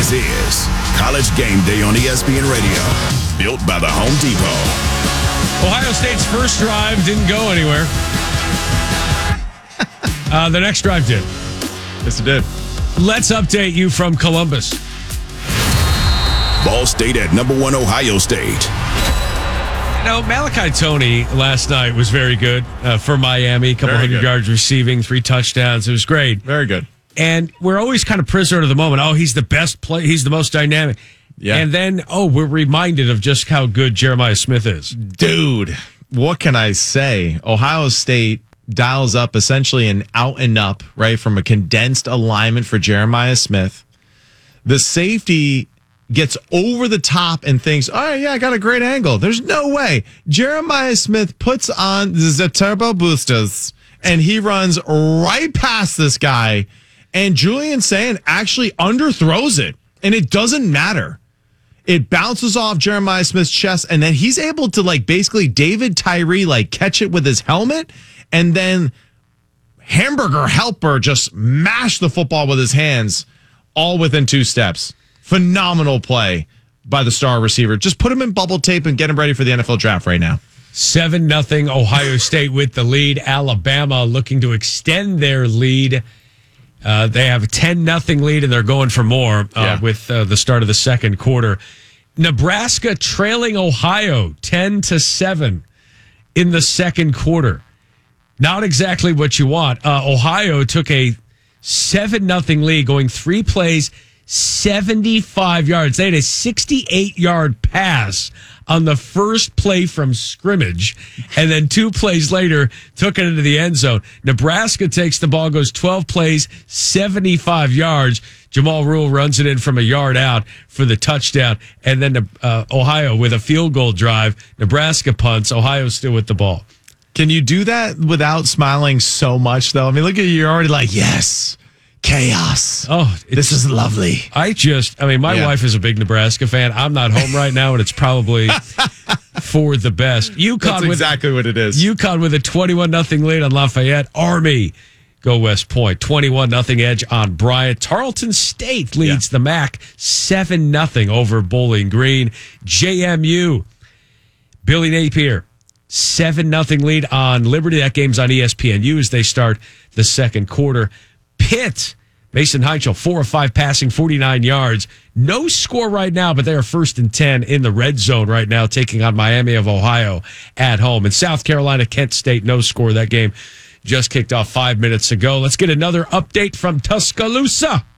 This is College Game Day on ESPN Radio, built by the Home Depot. Ohio State's first drive didn't go anywhere. The next drive did. Yes, it did. Let's update you from Columbus. Ball State at number 1 Ohio State. Malachi Toney last night was very good for Miami. A couple hundred yards receiving, 3 touchdowns. It was great. Very good. And we're always kind of prisoner of the moment. Oh, he's the best play. He's the most dynamic. Yeah. And then, we're reminded of just how good Jeremiah Smith is. Dude, what can I say? Ohio State dials up essentially an out and up, right, from a condensed alignment for Jeremiah Smith. The safety gets over the top and thinks, oh, yeah, I got a great angle. There's no way. Jeremiah Smith puts on the turbo boosters, and he runs right past this guy. And Julian Sayin actually underthrows it, and it doesn't matter. It bounces off Jeremiah Smith's chest, and then he's able to, basically David Tyree, catch it with his helmet, and then Hamburger Helper just mash the football with his hands, all within 2 steps. Phenomenal play by the star receiver. Just put him in bubble tape and get him ready for the NFL draft right now. 7-0 Ohio State with the lead. Alabama looking to extend their lead. They have a 10-0 lead, and they're going for more with the start of the second quarter. Nebraska trailing Ohio 10-7 in the second quarter. Not exactly what you want. Ohio took a 7-0 lead, going 3 plays, 75 yards. They had a 68-yard pass on the first play from scrimmage, and then 2 plays later took it into the end zone. Nebraska takes the ball, goes 12 plays, 75 yards. Jamal Rule runs it in from a yard out for the touchdown, and then Ohio with a field goal drive. Nebraska punts. Ohio still with the ball. Can you do that without smiling so much, though? I mean, look at you. You're already like, yes. Chaos. Oh, this is lovely. My wife is a big Nebraska fan. I'm not home right now, and it's probably for the best. That's exactly what it is. UConn with a 21-0 lead on Lafayette. Army go West Point. 21-0 edge on Bryant. Tarleton State leads the MAC 7-0 over Bowling Green. JMU. Billy Napier. 7-0 lead on Liberty. That game's on ESPNU as they start the second quarter. Pitt, Mason Heichel, 4 of 5 passing, 49 yards. No score right now, but they are 1st and 10 in the red zone right now, taking on Miami of Ohio at home. In South Carolina, Kent State, no score. That game just kicked off 5 minutes ago. Let's get another update from Tuscaloosa.